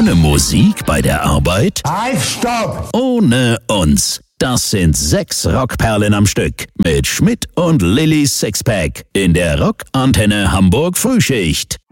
Ohne Musik bei der Arbeit? Halt, stopp! Ohne uns. Das sind 6 Rockperlen am Stück mit Schmidt und Lillys Sixpack in der Rock-Antenne Hamburg Frühschicht.